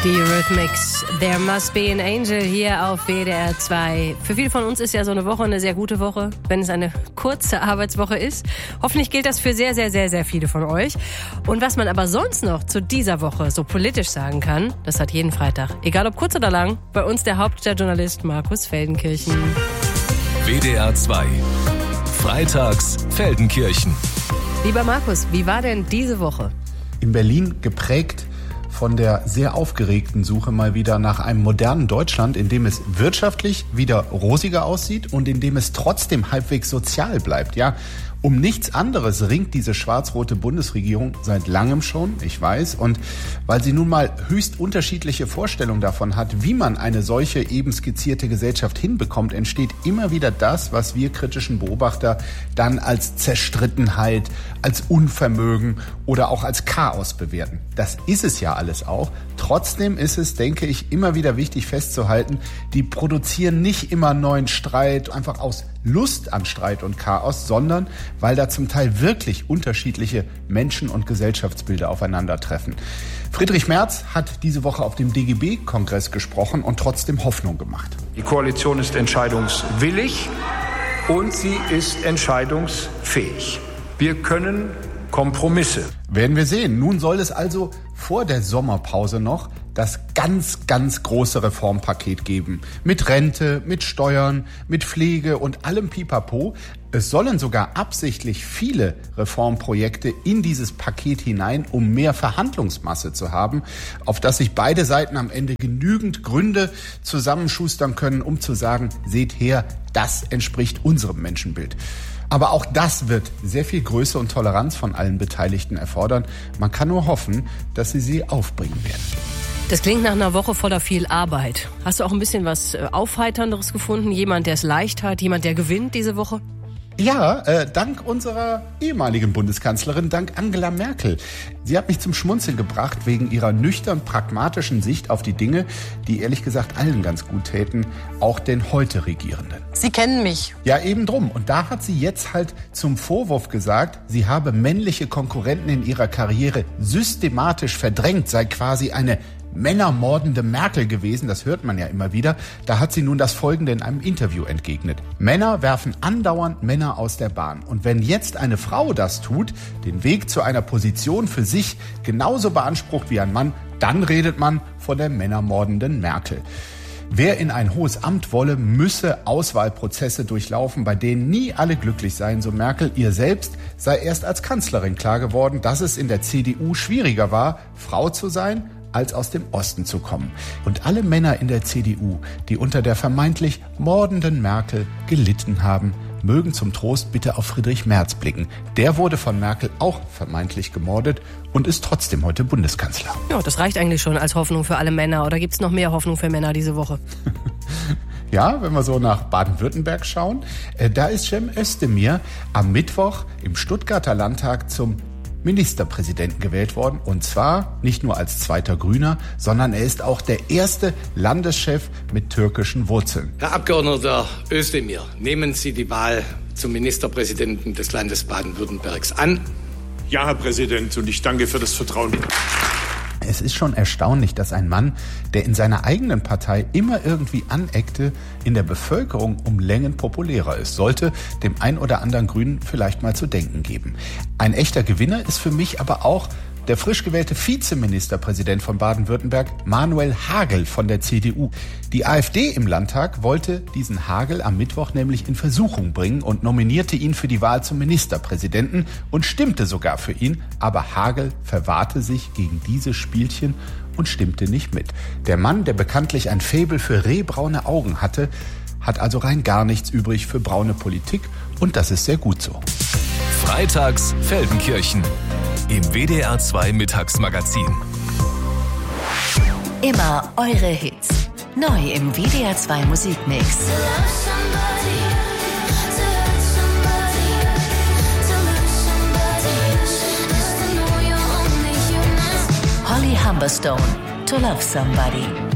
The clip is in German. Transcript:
Die Eurythmics, There Must Be an Angel hier auf WDR 2. Für viele von uns ist ja so eine Woche eine sehr gute Woche, wenn es eine kurze Arbeitswoche ist. Hoffentlich gilt das für sehr, sehr, sehr, sehr viele von euch. Und was man aber sonst noch zu dieser Woche so politisch sagen kann, das hat jeden Freitag, egal ob kurz oder lang, bei uns der Hauptstadtjournalist Markus Feldenkirchen. WDR 2, Freitags Feldenkirchen. Lieber Markus, wie war denn diese Woche? In Berlin geprägt von der sehr aufgeregten Suche mal wieder nach einem modernen Deutschland, in dem es wirtschaftlich wieder rosiger aussieht und in dem es trotzdem halbwegs sozial bleibt. Ja, um nichts anderes ringt diese schwarz-rote Bundesregierung seit langem schon, ich weiß. Und weil sie nun mal höchst unterschiedliche Vorstellungen davon hat, wie man eine solche eben skizzierte Gesellschaft hinbekommt, entsteht immer wieder das, was wir kritischen Beobachter dann als Zerstrittenheit, als Unvermögen oder auch als Chaos bewerten. Das ist es ja alles auch. Trotzdem ist es, denke ich, immer wieder wichtig festzuhalten, die produzieren nicht immer neuen Streit, einfach aus Lust an Streit und Chaos, sondern weil da zum Teil wirklich unterschiedliche Menschen- und Gesellschaftsbilder aufeinandertreffen. Friedrich Merz hat diese Woche auf dem DGB-Kongress gesprochen und trotzdem Hoffnung gemacht. Die Koalition ist entscheidungswillig und sie ist entscheidungsfähig. Wir können Kompromisse. Werden wir sehen. Nun soll es also vor der Sommerpause noch das ganz, ganz große Reformpaket geben. Mit Rente, mit Steuern, mit Pflege und allem Pipapo. Es sollen sogar absichtlich viele Reformprojekte in dieses Paket hinein, um mehr Verhandlungsmasse zu haben, auf das sich beide Seiten am Ende genügend Gründe zusammenschustern können, um zu sagen, seht her, das entspricht unserem Menschenbild. Aber auch das wird sehr viel Größe und Toleranz von allen Beteiligten erfordern. Man kann nur hoffen, dass sie aufbringen werden. Das klingt nach einer Woche voller viel Arbeit. Hast du auch ein bisschen was Aufheiternderes gefunden? Jemand, der es leicht hat? Jemand, der gewinnt diese Woche? Ja, dank unserer ehemaligen Bundeskanzlerin, dank Angela Merkel. Sie hat mich zum Schmunzeln gebracht wegen ihrer nüchtern pragmatischen Sicht auf die Dinge, die ehrlich gesagt allen ganz gut täten, auch den heute Regierenden. Sie kennen mich. Ja, eben drum. Und da hat sie jetzt halt zum Vorwurf gesagt, sie habe männliche Konkurrenten in ihrer Karriere systematisch verdrängt, sei quasi eine männermordende Merkel gewesen, das hört man ja immer wieder. Da hat sie nun das Folgende in einem Interview entgegnet. Männer werfen andauernd Männer aus der Bahn. Und wenn jetzt eine Frau das tut, den Weg zu einer Position für sich genauso beansprucht wie ein Mann, dann redet man von der männermordenden Merkel. Wer in ein hohes Amt wolle, müsse Auswahlprozesse durchlaufen, bei denen nie alle glücklich seien, so Merkel. Ihr selbst sei erst als Kanzlerin klar geworden, dass es in der CDU schwieriger war, Frau zu sein, als aus dem Osten zu kommen. Und alle Männer in der CDU, die unter der vermeintlich mordenden Merkel gelitten haben, mögen zum Trost bitte auf Friedrich Merz blicken. Der wurde von Merkel auch vermeintlich gemordet und ist trotzdem heute Bundeskanzler. Ja, das reicht eigentlich schon als Hoffnung für alle Männer. Oder gibt es noch mehr Hoffnung für Männer diese Woche? Ja, wenn wir so nach Baden-Württemberg schauen, da ist Cem Özdemir am Mittwoch im Stuttgarter Landtag zum Ministerpräsidenten gewählt worden. Und zwar nicht nur als zweiter Grüner, sondern er ist auch der erste Landeschef mit türkischen Wurzeln. Herr Abgeordneter Özdemir, nehmen Sie die Wahl zum Ministerpräsidenten des Landes Baden-Württembergs an? Ja, Herr Präsident, und ich danke für das Vertrauen. Es ist schon erstaunlich, dass ein Mann, der in seiner eigenen Partei immer irgendwie aneckte, in der Bevölkerung um Längen populärer ist. Sollte dem ein oder anderen Grünen vielleicht mal zu denken geben. Ein echter Gewinner ist für mich aber auch der frisch gewählte Vizeministerpräsident von Baden-Württemberg, Manuel Hagel von der CDU. Die AfD im Landtag wollte diesen Hagel am Mittwoch nämlich in Versuchung bringen und nominierte ihn für die Wahl zum Ministerpräsidenten und stimmte sogar für ihn. Aber Hagel verwahrte sich gegen dieses Spielchen und stimmte nicht mit. Der Mann, der bekanntlich ein Faible für rehbraune Augen hatte, hat also rein gar nichts übrig für braune Politik und das ist sehr gut so. Freitags Feldenkirchen im WDR 2 Mittagsmagazin. Immer eure Hits. Neu im WDR 2 Musikmix. Holly Humberstone, To Love Somebody.